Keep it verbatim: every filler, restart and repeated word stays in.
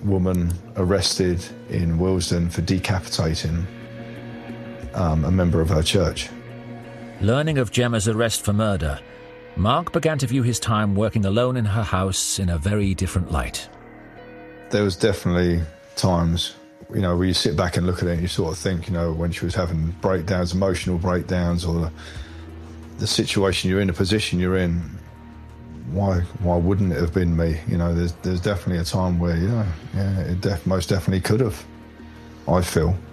woman arrested in Willesden for decapitating um, a member of her church. Learning of Gemma's arrest for murder, Mark began to view his time working alone in her house in a very different light. There was definitely times, you know, where you sit back and look at it and you sort of think, you know, when she was having breakdowns, emotional breakdowns, or the, the situation you're in, the position you're in, why why wouldn't it have been me? You know, there's there's definitely a time where, you know, yeah, it def- most definitely could have, I feel.